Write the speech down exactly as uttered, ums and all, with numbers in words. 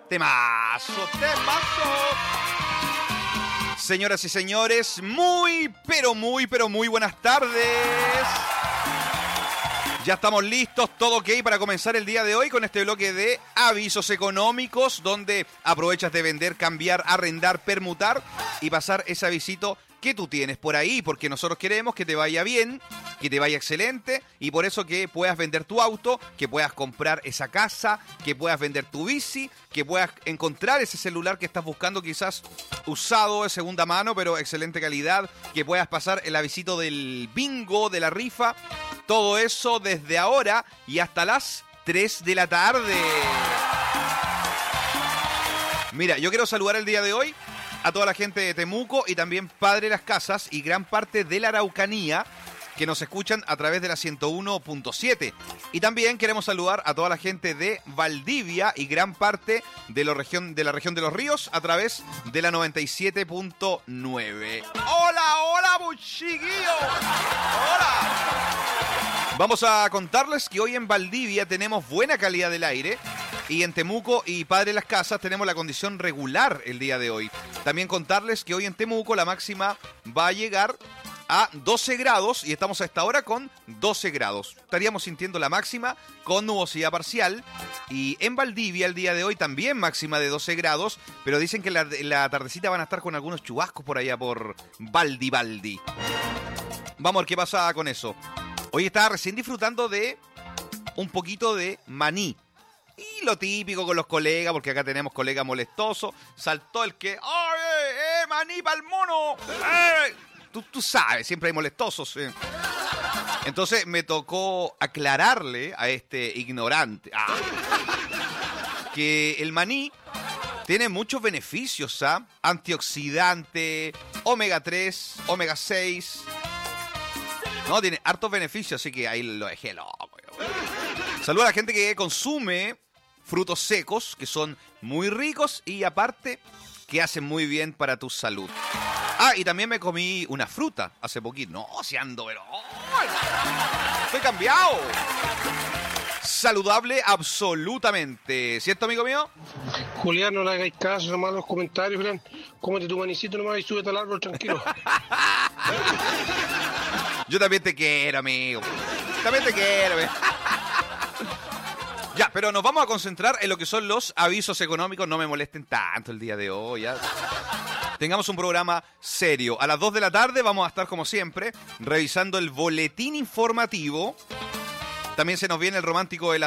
Temazo, temazo. Señoras y señores, muy, pero muy, pero muy buenas tardes. Ya estamos listos, todo ok para comenzar el día de hoy con este bloque de avisos económicos, donde aprovechas de vender, cambiar, arrendar, permutar y pasar ese avisito que tú tienes por ahí, porque nosotros queremos que te vaya bien, que te vaya excelente, y por eso que puedas vender tu auto, que puedas comprar esa casa, que puedas vender tu bici, que puedas encontrar ese celular que estás buscando, quizás usado de segunda mano, pero excelente calidad, que puedas pasar el avisito del bingo, de la rifa, todo eso desde ahora y hasta las tres de la tarde. Mira, yo quiero saludar el día de hoy a toda la gente de Temuco y también Padre Las Casas y gran parte de la Araucanía que nos escuchan a través de la ciento uno punto siete. Y también queremos saludar a toda la gente de Valdivia y gran parte de, la región, de la región de los ríos a través de la noventa y siete punto nueve. ¡Hola, hola, buchiquillo! ¡Hola! Vamos a contarles que hoy en Valdivia tenemos buena calidad del aire y en Temuco y Padre Las Casas tenemos la condición regular el día de hoy. También contarles que hoy en Temuco la máxima va a llegar a doce grados y estamos a esta hora con doce grados. Estaríamos sintiendo la máxima con nubosidad parcial. Y en Valdivia el día de hoy también máxima de doce grados, pero dicen que la, la tardecita van a estar con algunos chubascos por allá por Valdi Valdi. Vamos a ver qué pasa con eso. Hoy estaba recién disfrutando de un poquito de maní. Y lo típico con los colegas, porque acá tenemos colegas molestosos. Saltó el que, ¡ay, eh, eh, maní pa'l mono! ¡Eh! Tú, tú sabes, siempre hay molestosos. Eh. Entonces me tocó aclararle a este ignorante ah, que el maní tiene muchos beneficios, ¿ah? Antioxidante, omega tres, omega seis. No, tiene hartos beneficios, así que ahí lo dejé loco. Saludos a la gente que consume frutos secos, que son muy ricos y aparte que hacen muy bien para tu salud. Ah, y también me comí una fruta hace poquito. No, si ando, pero... ¡oh! ¡Estoy cambiado! Saludable absolutamente. ¿Cierto, amigo mío? Julián, no le hagáis caso, nomás los comentarios, Julián. Cómete tu manicito nomás y súbete al árbol tranquilo. Yo también te quiero, amigo. También te quiero, amigo. Ya, pero nos vamos a concentrar en lo que son los avisos económicos. No me molesten tanto el día de hoy. Ya. Tengamos un programa serio. A las dos de la tarde vamos a estar, como siempre, revisando el boletín informativo. También se nos viene el romántico de la